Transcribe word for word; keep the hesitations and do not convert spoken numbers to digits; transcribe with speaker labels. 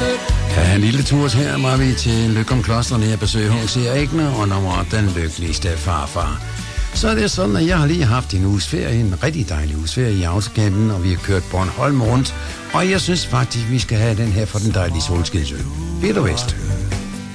Speaker 1: Ja, en lille tur her var vi til Løgum Kloster, når jeg besøger H C Egner og nummer Den Lykkeligste Farfar. Så er det sådan, at jeg har lige haft en uges ferie, en rigtig dejlig uges ferie i autocampen, og vi har kørt Bornholm rundt. Og jeg synes faktisk, vi skal have den her for den dejlige solskinsø. Peter Vest.